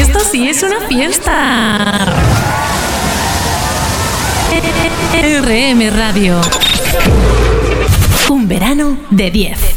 Esto sí es una fiesta. RM Radio. Un verano de 10.